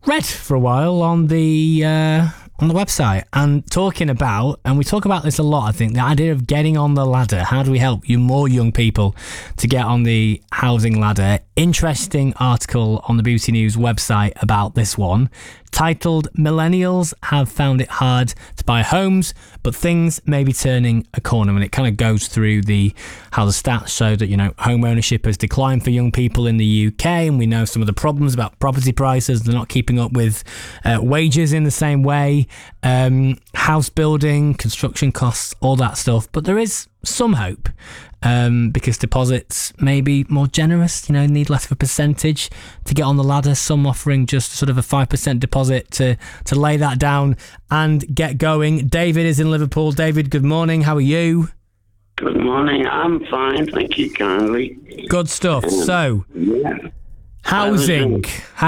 read for a while on the website and we talk about this a lot, I think, the idea of getting on the ladder. How do we help more young people to get on the housing ladder? Interesting article on the BBC News website about this one, titled "Millennials Have Found It Hard to Buy Homes, but Things May Be Turning a Corner." And it kind of goes through how the stats show that, home ownership has declined for young people in the UK, and we know some of the problems about property prices. They're not keeping up with wages in the same way, house building, construction costs, all that stuff. But there is some hope, because deposits may be more generous, need less of a percentage to get on the ladder. Some offering just sort of a 5% deposit to lay that down and get going. David is in Liverpool. David, good morning. How are you? Good morning. I'm fine, thank you kindly. Good stuff. So, yeah. housing.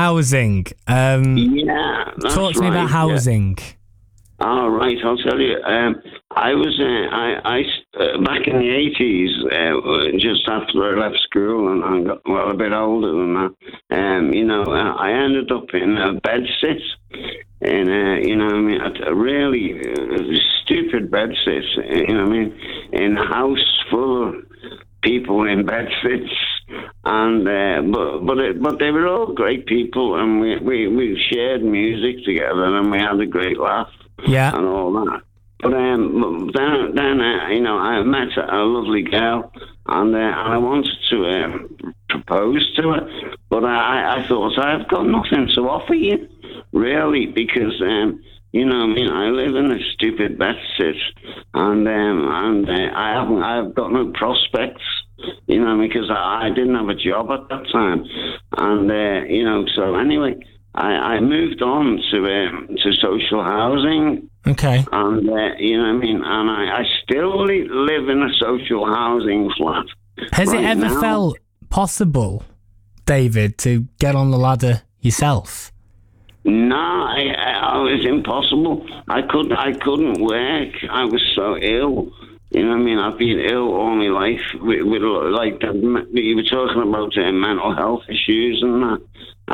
Yeah, that's talk to me about housing. Yeah. All right, I'll tell you. I was back in the 80s, just after I left school and I got a bit older than that. I ended up in a bedsit, and a really stupid bedsit. In a house full of people in bedsits, and but they were all great people, and we shared music together, and we had a great laugh. Yeah, and all that. But then I met a lovely girl, and I wanted to propose to her, but I thought, I've got nothing to offer you, really, because I live in a stupid bedsit, and I've got no prospects, because I didn't have a job at that time, and so anyway. I moved on to social housing. Okay. And and I still live in a social housing flat. Has it ever felt possible, David, to get on the ladder yourself? No, it was impossible. I couldn't work. I was so ill. I've been ill all my life. You were talking about mental health issues and that.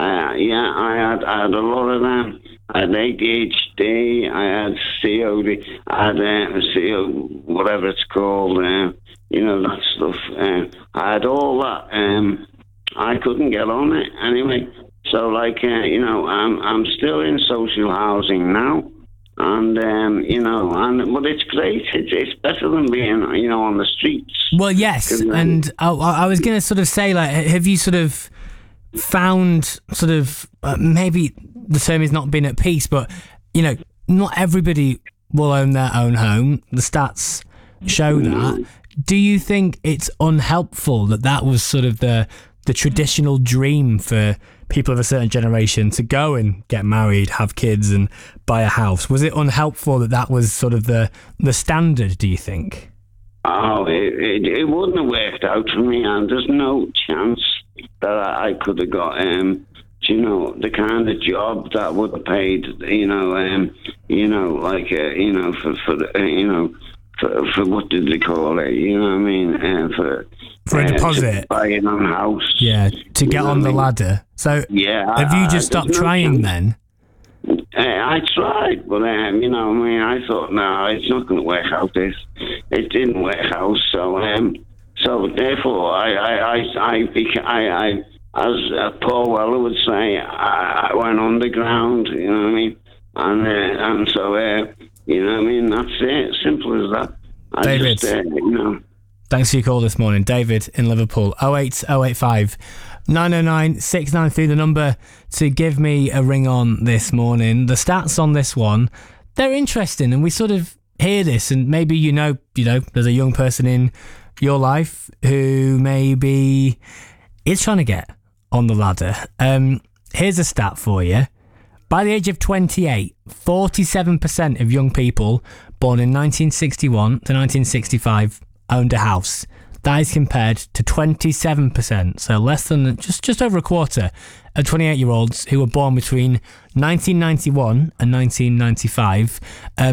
I had a lot of them. I had ADHD, I had COD, I had CO, whatever it's called, that stuff. I had all that. I couldn't get on it anyway. So, I'm still in social housing now. And but it's great. It's better than being, on the streets. Well, yes, and I was going to sort of say, have you sort of found sort of maybe the term is not being at peace, but not everybody will own their own home. The stats show that. Do you think it's unhelpful that was sort of the traditional dream for people of a certain generation to go and get married, have kids and buy a house? Was it unhelpful that was sort of the standard, do you think? Oh, it wouldn't have worked out for me, and there's no chance that I could have got, the kind of job that would have paid, for what did they call it? For a deposit, buying a house. Yeah, to get on the ladder. So, yeah, have you just stopped trying then? I tried, but I thought, no, it's not going to work out. It didn't work out, so therefore, I as Paul Weller would say, I went underground. And so that's it. Simple as that. David, thanks for your call this morning, David in Liverpool. 08085 909 693, the number to give me a ring on this morning. The stats on this one, they're interesting, and we sort of hear this, and maybe there's a young person in your life who maybe is trying to get on the ladder. Here's a stat for you. By the age of 28, 47% of young people born in 1961 to 1965 owned a house. That is compared to 27%, so less than just over a quarter of 28-year-olds who were born between 1991 and 1995.